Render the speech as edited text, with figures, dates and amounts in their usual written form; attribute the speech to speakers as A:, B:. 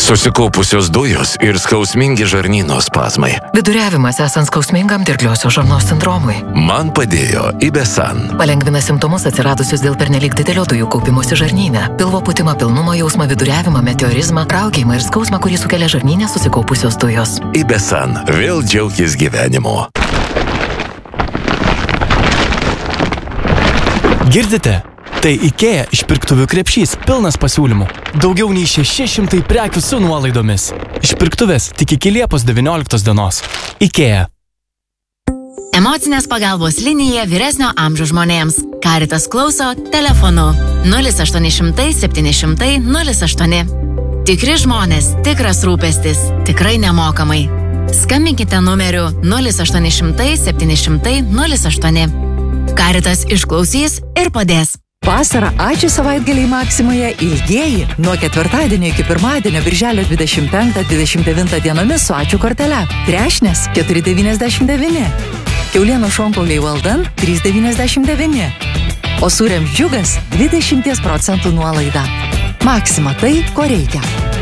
A: Susikaupusios dujos ir skausmingi žarnyno spazmai.
B: Viduriavimas esant skausmingam dirgliosios žarnos sindromui.
A: Man padėjo Ibesan.
B: Palengvina simptomus atsiradusius dėl pernelyg didelio dujų kaupimosi žarnyne. Pilvo pūtimą, pilnumo jausmą, viduriavimą, meteorizmą, raukėjimą ir skausmą, kurį sukelia žarnyne susikaupusios dujos.
A: Ibesan. Vėl džiaukis gyvenimu.
C: Girdite? Tai IKEA išpirktuvių krepšys pilnas pasiūlymų. Daugiau nei 600 prekių su nuolaidomis. Išpirktuvės tik iki Liepos 19 dienos. IKEA.
D: Emocinės pagalbos linija vyresnio amžiaus žmonėms. Caritas klauso telefonu 0800 700 08. Tikri žmonės, tikras rūpestis, tikrai nemokamai. Skambinkite numeriu 0800 700 08. Caritas išklausys ir padės.
E: Vasarą ačiū savaitgaliai Maksimoje ilgieji nuo ketvirtadienio iki pirmadienio birželio 25-29 dienomis su ačiū kortele. Trešnės 4,99. Kiaulienos šonkauliai Valdan 3,99. O sūriams džiugas 20% nuolaida. Maksima tai, ko reikia.